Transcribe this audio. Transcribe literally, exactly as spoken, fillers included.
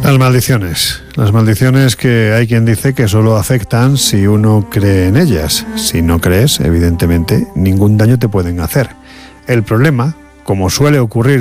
Las maldiciones. Las maldiciones que hay quien dice que solo afectan si uno cree en ellas. Si no crees, evidentemente, ningún daño te pueden hacer. El problema, como suele ocurrir